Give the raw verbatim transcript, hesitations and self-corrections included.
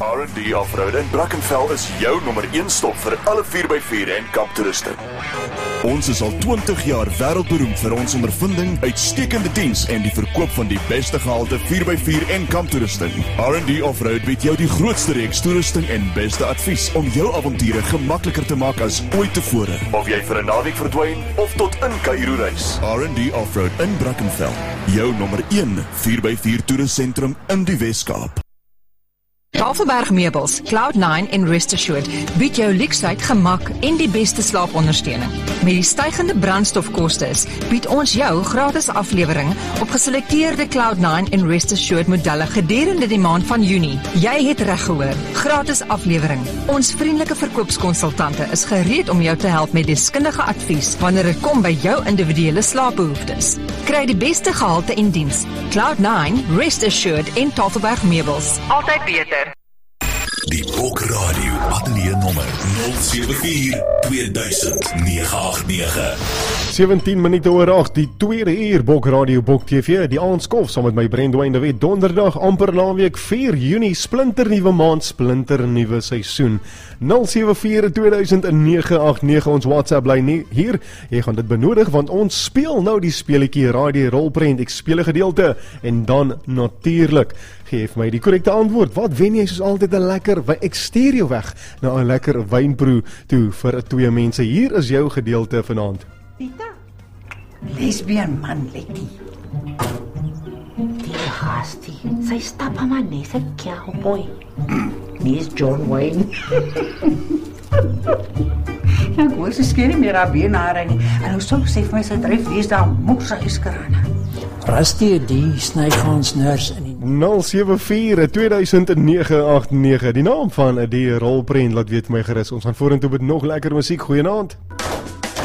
R and D Offroad in Brackenfell is jou nommer een stop vir alle vier by vier en kamptoeriste. Ons is al twintig jaar wêreldberoemd vir ons ondervinding, uitstekende diens en die verkoop van die beste gehalte vier by vier en kamptoerusting. R and D Offroad bied jou die grootste reeks toerusting en beste advies om jou avonture gemakliker te maak as ooit tevore. Of jy vir 'n naweek verdwyn of tot in Kaïro reis. R and D Offroad in Brackenfell, jou nommer een vier by vier toerustsentrum in die Weskaap. Tafelberg Meubels, Cloud nine en Rest Assured bied jou luksheid, gemak en die beste slaapondersteuning. Met die stygende brandstofkostes bied ons jou gratis aflewering op geselekteerde Cloud nine en Rest Assured modelle gedurende die maand van Junie. Jy het reg gehoor, gratis aflewering. Ons vriendelike verkoopskonsultante is gereed om jou te help met deskundige advies wanneer dit kom by jou individuele slaapbehoeftes. Kry die beste gehalte en diens. Cloud nine, Rest Assured en Tafelberg Meubels. Altyd beter. Die Bok Radio Ateljee nommer nul sewe vier twee duisend nege agt nege. sewentien minute oor agt, die tweede uur Bok Radio Bok T V, die aanskof saam met my Brandwyn de Wet, donderdag amper naweek vier Junie, splinter nuwe maand, splinter nuwe seisoen. nul sewe vier twee duisend nege agt nege, ons WhatsApp bly nie hier, jy gaan dit benodig want ons speel nou die speletjie Radio Rolprent, ek speel 'n gedeelte en dan natuurlik geef my die korrekte antwoord. Wat wen jy soos altyd 'n lekker, ek stuur jou weg na 'n lekker wynproe toe vir twee mense. Hier is jou gedeelte vanaand. Tita, lesbian man Letty. Die hasty, sy stap aan my nes, ek cowboy. Mies John Wayne. Ek hoor sy skeer nie meer haar beenhare nie. En hoe soms sê vir my sy dryf wees daar moesa iskarana. Rusty die snygans nurse in die nul sewe vier twee duisend nege agt nege, die naam van die rolprent, laat weet my gerus. Ons gaan vorentoe met nog lekker musiek. Goeienaand.